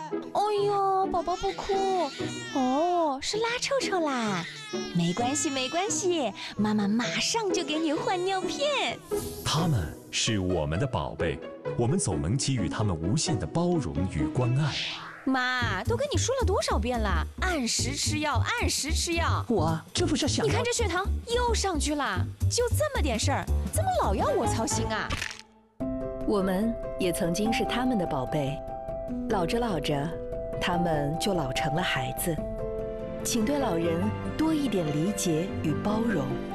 哎呦，宝宝不哭哦，是拉臭臭啦。没关系，没关系，妈妈马上就给你换尿片。 他们是我们的宝贝，我们总能给予他们无限的包容与关爱。 妈，都跟你说了多少遍了，按时吃药，按时吃药。 我这不是想…… 你看这血糖又上去了，就这么点事儿，怎么老要我操心啊？ 我们也曾经是他们的宝贝，老着老着，他们就老成了孩子。请对老人多一点理解与包容。